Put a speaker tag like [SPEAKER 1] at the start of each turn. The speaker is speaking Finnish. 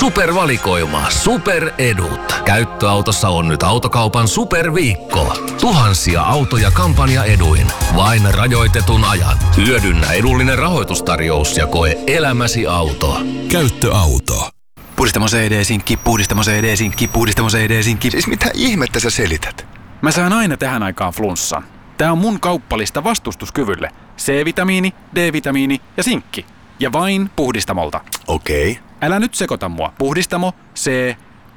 [SPEAKER 1] Supervalikoima, superedut. Käyttöautossa on nyt Autokaupan superviikko. Tuhansia autoja kampanjaeduin. Vain rajoitetun ajan. Hyödynnä edullinen rahoitustarjous ja koe elämäsi auto.
[SPEAKER 2] Käyttöauto.
[SPEAKER 3] Puhdistamo CD-sinkki, puhdistamo CD-sinkki, puhdistamo CD-sinkki.
[SPEAKER 4] Siis mitä ihmettä sä selität?
[SPEAKER 3] Mä saan aina tähän aikaan flunssan. Tää on mun kauppalista vastustuskyvylle. C-vitamiini, D-vitamiini ja sinkki. Ja vain Puhdistamolta.
[SPEAKER 4] Okei.
[SPEAKER 3] Älä nyt sekoita mua. Puhdistamo, C,